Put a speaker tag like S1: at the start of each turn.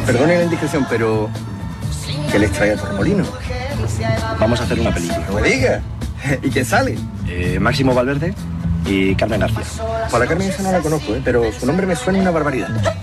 S1: Perdone la indiscreción, pero ¿qué les trae a Torremolinos?
S2: Vamos a hacer una película.
S1: No me diga. ¿Y quién sale?
S2: Máximo Valverde y Carmen García.
S1: Pues a la Carmen esa no la conozco, pero su nombre me suena una barbaridad.